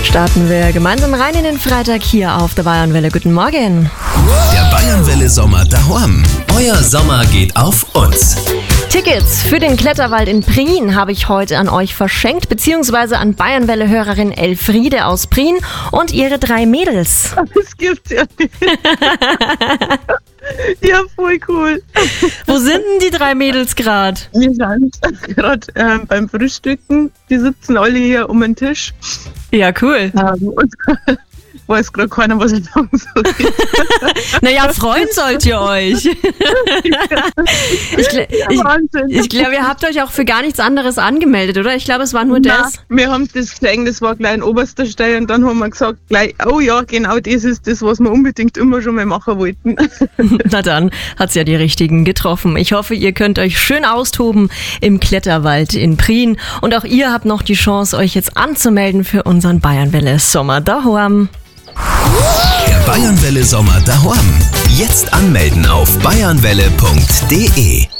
Starten wir gemeinsam rein in den Freitag hier auf der Bayernwelle. Guten Morgen. Der Bayernwelle Sommer daheim. Euer Sommer geht auf uns. Tickets für den Kletterwald in Prien habe ich heute an euch verschenkt, beziehungsweise an Bayernwelle-Hörerin Elfriede aus Prien und ihre 3 Mädels. Das gibt's ja nicht. Ja, voll cool. Wo sind denn die 3 Mädels gerade? Wir sind gerade beim Frühstücken. Die sitzen alle hier um den Tisch. Ja, cool. Und weiß gerade keiner, was ich sagen soll. Naja, freuen sollt ihr euch. Ich glaube, ihr habt euch auch für gar nichts anderes angemeldet, oder? Ich glaube, es war nur das. Wir haben das gesehen, das war gleich in oberster Stelle und dann haben wir gesagt, gleich, oh ja, genau das ist das, was wir unbedingt immer schon mal machen wollten. Na dann hat's ja die Richtigen getroffen. Ich hoffe, ihr könnt euch schön austoben im Kletterwald in Prien und auch ihr habt noch die Chance, euch jetzt anzumelden für unseren Bayernwelle Sommer daheim. Der Bayernwelle Sommer daheim. Jetzt anmelden auf bayernwelle.de.